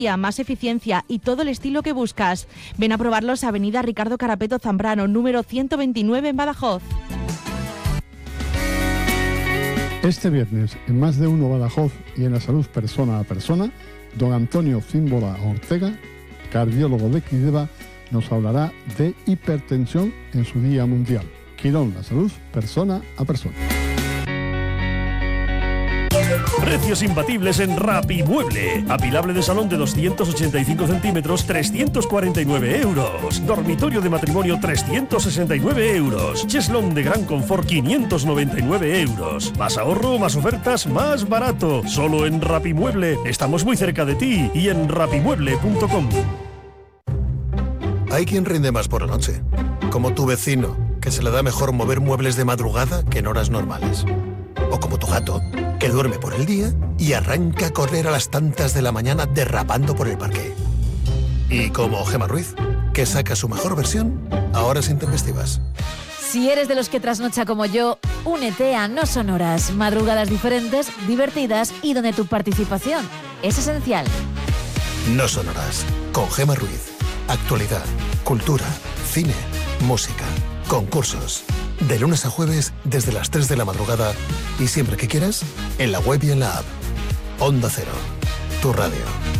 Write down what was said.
más eficiencia y todo el estilo que buscas. Ven a probarlos a Avenida Ricardo Carapeto Zambrano, número 129 en Badajoz. Este viernes, en Más de Uno Badajoz y en La Salud Persona a Persona, don Antonio Címbola Ortega, cardiólogo de Crideva, nos hablará de hipertensión en su Día Mundial. Quirón, La Salud Persona a Persona. Precios imbatibles en Rapimueble. Apilable de salón de 285 centímetros, 349 euros. Dormitorio de matrimonio, 369 euros. Cheslón de gran confort, 599 euros. Más ahorro, más ofertas, más barato. Solo en Rapimueble. Estamos muy cerca de ti y en rapimueble.com. Hay quien rinde más por la noche, como tu vecino, que se le da mejor mover muebles de madrugada que en horas normales. O como tu gato, que duerme por el día y arranca a correr a las tantas de la mañana derrapando por el parque. Y como Gemma Ruiz, que saca su mejor versión a horas intempestivas. Si eres de los que trasnocha como yo, únete a No Son Horas. Madrugadas diferentes, divertidas y donde tu participación es esencial. No Son Horas, con Gemma Ruiz. Actualidad, cultura, cine, música, concursos. De lunes a jueves desde las 3 de la madrugada y siempre que quieras, en la web y en la app. Onda Cero, tu radio.